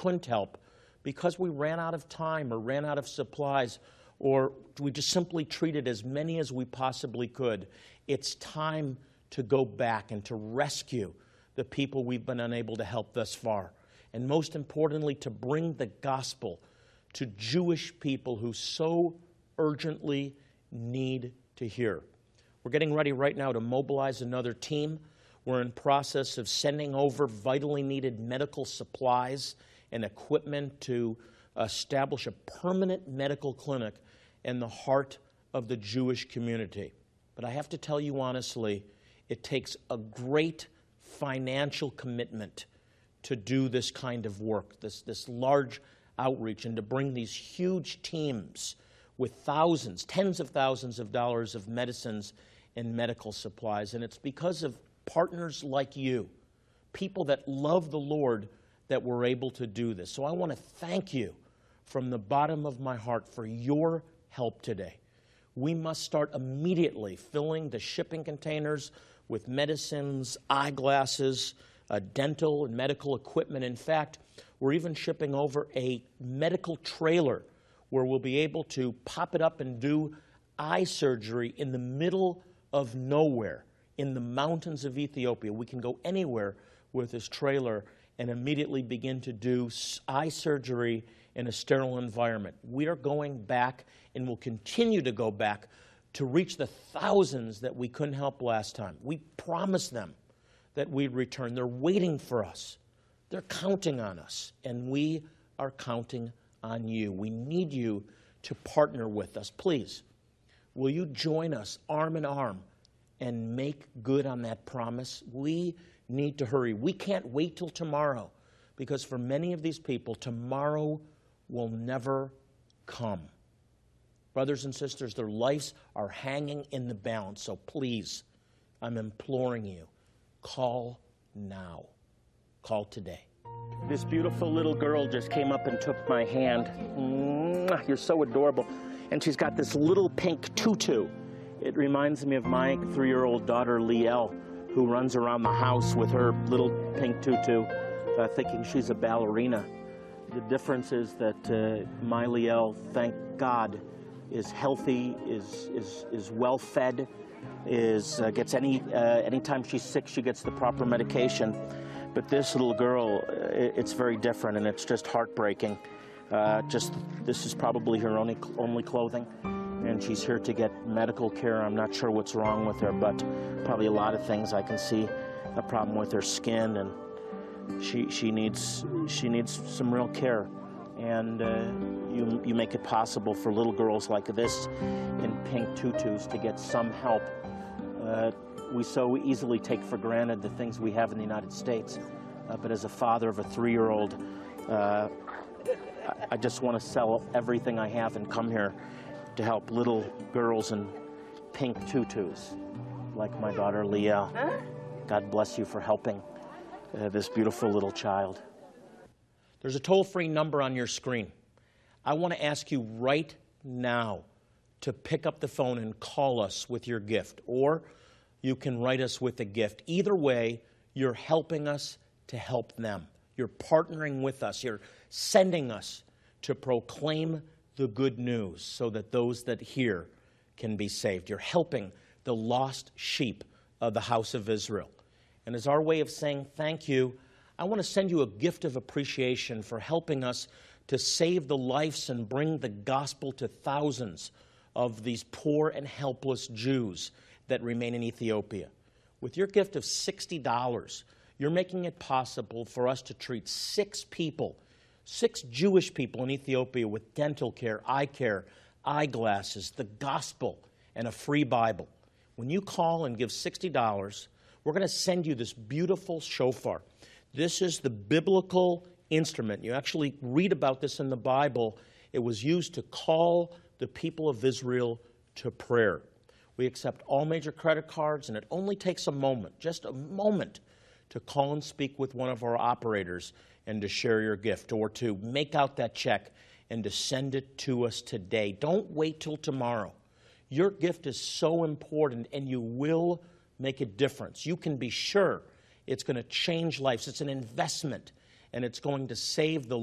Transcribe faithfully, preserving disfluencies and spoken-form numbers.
couldn't help because we ran out of time or ran out of supplies, or we just simply treated as many as we possibly could. It's time to go back and to rescue the people we've been unable to help thus far. And most importantly, to bring the gospel to Jewish people who so urgently need to hear. We're getting ready right now to mobilize another team. We're in process of sending over vitally needed medical supplies and equipment to establish a permanent medical clinic in the heart of the Jewish community. But I have to tell you honestly, it takes a great financial commitment to do this kind of work, this, this large outreach, and to bring these huge teams with thousands, tens of thousands of dollars of medicines and medical supplies. And it's because of partners like you, people that love the Lord, that we're able to do this. So I want to thank you from the bottom of my heart for your help today. We must start immediately filling the shipping containers with medicines, eyeglasses, uh, dental and medical equipment. In fact, we're even shipping over a medical trailer where we'll be able to pop it up and do eye surgery in the middle of nowhere, in the mountains of Ethiopia. We can go anywhere with this trailer and immediately begin to do eye surgery in a sterile environment. We are going back and will continue to go back to reach the thousands that we couldn't help last time. We promised them that we'd return. They're waiting for us. They're counting on us, and we are counting on you. We need you to partner with us. Please, will you join us arm in arm and make good on that promise? We need to hurry. We can't wait till tomorrow, because for many of these people, tomorrow will never come. Brothers and sisters, their lives are hanging in the balance. So please, I'm imploring you, call now. Call today. This beautiful little girl just came up and took my hand. Mwah, you're so adorable. And she's got this little pink tutu. It reminds me of my three-year-old daughter, Liel, who runs around the house with her little pink tutu, uh, thinking she's a ballerina. The difference is that uh, my Liel, thank God, is healthy, is is is well fed, is uh, gets any uh, anytime she's sick, she gets the proper medication. But this little girl, it, it's very different, and it's just heartbreaking. Uh, just this is probably her only only clothing, and she's here to get medical care. I'm not sure what's wrong with her, but probably a lot of things. I can see a problem with her skin, and she she needs she needs some real care. And uh, you, you make it possible for little girls like this in pink tutus to get some help. Uh, we so easily take for granted the things we have in the United States. Uh, but as a father of a three-year-old, uh, I, I just want to sell everything I have and come here to help little girls in pink tutus, like my daughter Liel. God bless you for helping uh, this beautiful little child. There's a toll-free number on your screen. I want to ask you right now to pick up the phone and call us with your gift, or you can write us with a gift. Either way, you're helping us to help them. You're partnering with us. You're sending us to proclaim the good news so that those that hear can be saved. You're helping the lost sheep of the house of Israel. And as our way of saying thank you, I want to send you a gift of appreciation for helping us to save the lives and bring the gospel to thousands of these poor and helpless Jews that remain in Ethiopia. With your gift of sixty dollars, you're making it possible for us to treat six people, six Jewish people in Ethiopia with dental care, eye care, eyeglasses, the gospel, and a free Bible. When you call and give sixty dollars, we're going to send you this beautiful shofar. This is the biblical instrument. You actually read about this in the Bible. It was used to call the people of Israel to prayer. We accept all major credit cards, and it only takes a moment, just a moment, to call and speak with one of our operators and to share your gift, or to make out that check and to send it to us today. Don't wait till tomorrow. Your gift is so important, and you will make a difference. You can be sure it's going to change lives. It's an investment, and it's going to save the